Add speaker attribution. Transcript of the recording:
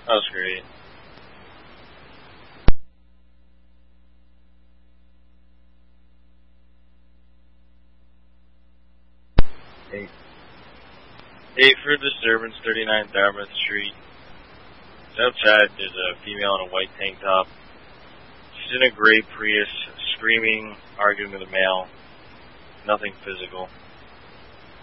Speaker 1: That was great. Hey, for disturbance, 39 Dartmouth Street. Outside, there's a female in a white tank top. She's in a gray Prius, screaming, arguing with a male. Nothing physical.